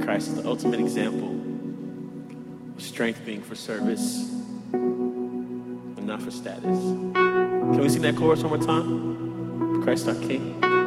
Christ is the ultimate example of strength being for service and not for status. Can we sing that chorus one more time? Christ our King.